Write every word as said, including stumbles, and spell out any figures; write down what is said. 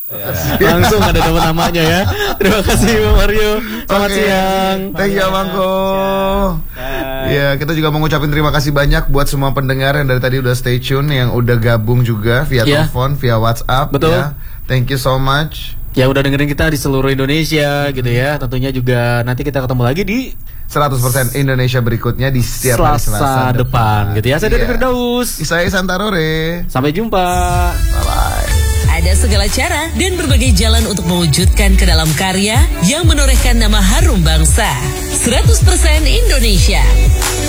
Langsung ada nama namanya ya. Terima kasih Bang Mario. Selamat okay. siang. Thank you Bangko. Ya, kita juga mau ngucapin terima kasih banyak buat semua pendengar yang dari tadi udah stay tune, yang udah gabung juga via yeah. telepon, via WhatsApp. Betul. Ya. Thank you so much. Ya udah dengerin kita di seluruh Indonesia gitu ya. Tentunya juga nanti kita ketemu lagi di seratus persen Indonesia berikutnya di setiap hari Selasa, Selasa depan, depan gitu ya. Saya yeah. dari Firdaus. Saya Santarore. Sampai jumpa. Bye bye. Ada segala cara dan berbagai jalan untuk mewujudkan ke dalam karya yang menorehkan nama harum bangsa. seratus persen Indonesia.